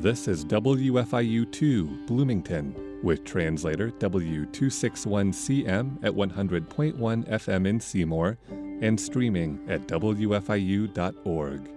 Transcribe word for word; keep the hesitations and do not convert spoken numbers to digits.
This is W F I U two, Bloomington, with translator W two sixty-one C M at one hundred point one F M in Seymour and streaming at W F I U dot org.